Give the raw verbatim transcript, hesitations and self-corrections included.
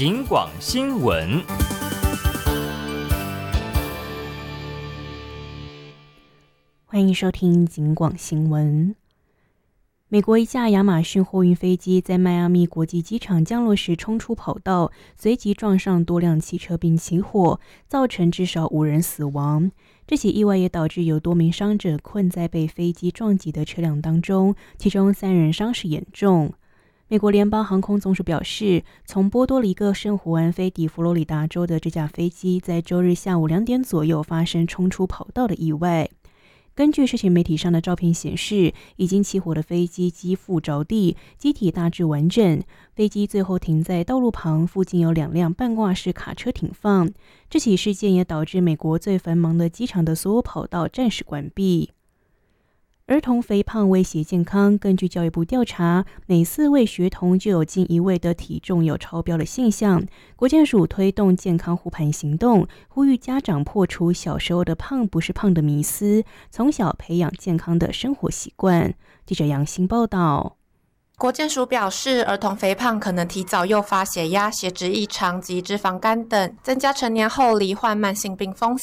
警广新闻。 欢迎收听警广新闻。美国一架亚马逊货运飞机在迈阿密国际机场降落时冲出跑道，随即撞上多辆汽车并起火，造成至少五人死亡。这起意外也导致有多名伤者困在被飞机撞击的车辆当中，其中三人伤势严重。美国联邦航空总署表示，从波多黎各圣胡安飞抵佛罗里达州的这架飞机在周日下午两点左右发生冲出跑道的意外。根据社群媒体上的照片显示，已经起火的飞机机腹着地，机体大致完整。飞机最后停在道路旁，附近有两辆半挂式卡车停放。这起事件也导致美国最繁忙的机场的所有跑道暂时关闭。儿童肥胖威胁健康，根据教育部调查，每四位学童就有近一位的体重有超标的现象。国健署推动健康护盘行动，呼吁家长破除小时候的胖不是胖的迷思，从小培养健康的生活习惯。记者杨欣报道。 国健署表示，儿童肥胖可能提早诱发血压、血脂异常及脂肪肝等，增加成年后罹患慢性病风